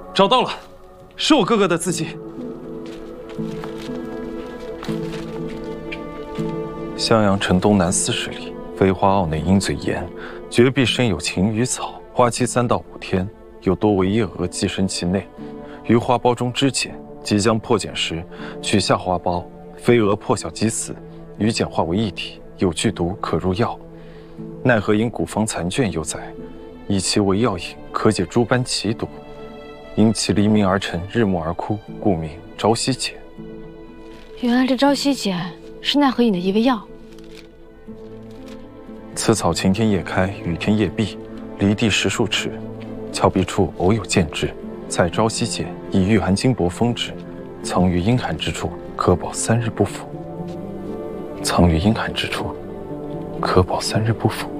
找到了，是我哥哥的字迹。襄阳城东南40里，飞花坳内鹰嘴岩，绝壁深有晴雨草，花期3到5天，有多为夜蛾寄生其内。于花苞中织茧，即将破茧时，取下花苞，飞蛾破晓即死，与茧化为一体，有剧毒，可入药。奈何因古方残卷有载，以其为药引，可解诸般奇毒。因其黎明而成，日暮而枯，故名朝夕解。 原来这朝夕解是奈何饮的一味药。 此草晴天夜开，雨天夜闭，离地10数尺，峭壁处偶有见之。采朝夕解，以御寒金帛封之，藏于阴寒之处，可保3日不腐。藏于阴寒之处，可保3日不腐。